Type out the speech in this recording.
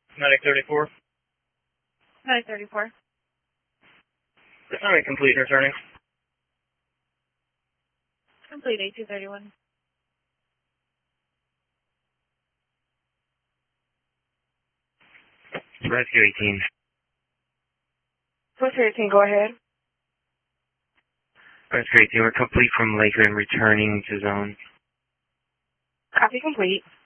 Medic 34. Medic 34. Alright, complete and returning. Complete A231. Rescue 18. Rescue 18, go ahead. Rescue 18, we're complete from Laker and returning to zone. Copy complete.